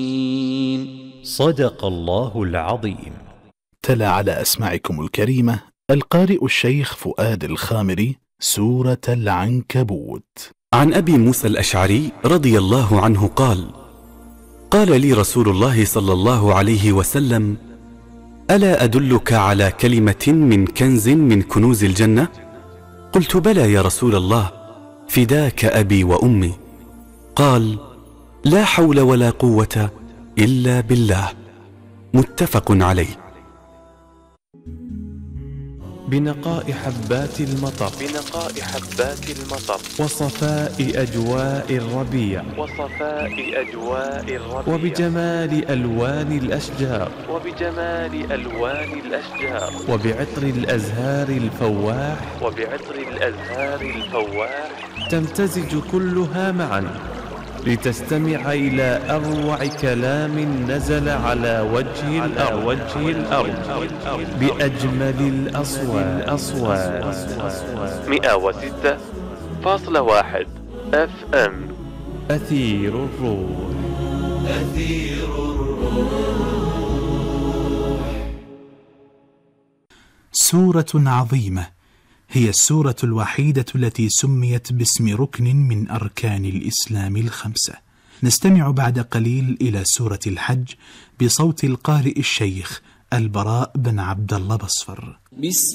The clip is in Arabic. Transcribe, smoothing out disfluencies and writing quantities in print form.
صدق الله العظيم. تلا على أسماعكم الكريمة القارئ الشيخ فؤاد الخامري سورة العنكبوت. عن أبي موسى الأشعري رضي الله عنه قال: قال لي رسول الله صلى الله عليه وسلم: ألا أدلك على كلمة من كنز من كنوز الجنة؟ قلت: بلى يا رسول الله، فداك أبي وأمي. قال: لا حول ولا قوة إلا بالله. متفق عليه. بنقاء حبات المطر وصفاء أجواء الربيع وبجمال ألوان الأشجار وبعطر الأزهار الفواح تمتزج كلها معا لتستمع إلى أروع كلام نزل على وجه الأرض بأجمل الأصوات 106.1 FM أثير الروح. سورة عظيمة هي السورة الوحيدة التي سميت باسم ركن من أركان الإسلام الخمسة. نستمع بعد قليل إلى سورة الحج بصوت القارئ الشيخ البراء بن عبد الله بصفر.